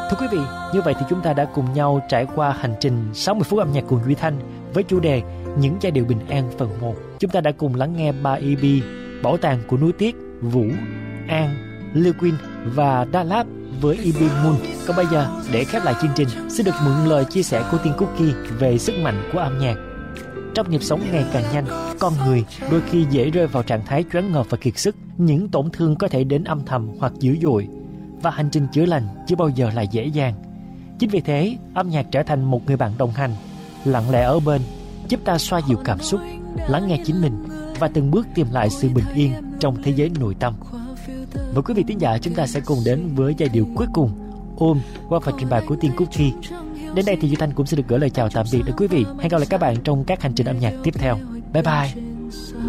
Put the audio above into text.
Thưa quý vị, như vậy thì chúng ta đã cùng nhau trải qua hành trình 60 phút âm nhạc cùng Duy Thanh với chủ đề Những giai điệu bình an phần 1. Chúng ta đã cùng lắng nghe 3 EP Bảo tàng của núi Tiếc, Vũ, An, Liquin và Đà Lạt với EP Moon. Còn bây giờ, để khép lại chương trình, xin được mượn lời chia sẻ của Tiên Cookie về sức mạnh của âm nhạc. Trong nhịp sống ngày càng nhanh, con người đôi khi dễ rơi vào trạng thái choáng ngợp và kiệt sức. Những tổn thương có thể đến âm thầm hoặc dữ dội, và hành trình chữa lành chưa bao giờ là dễ dàng. Chính vì thế, âm nhạc trở thành một người bạn đồng hành, lặng lẽ ở bên, giúp ta xoa dịu cảm xúc, lắng nghe chính mình và từng bước tìm lại sự bình yên trong thế giới nội tâm. Và quý vị thính giả, chúng ta sẽ cùng đến với giai điệu cuối cùng, Ôm, qua phần trình bày của Tiên Cookie. Đến đây thì Duy Thanh cũng sẽ được gửi lời chào tạm biệt đến quý vị. Hẹn gặp lại các bạn trong các hành trình âm nhạc tiếp theo. Bye bye.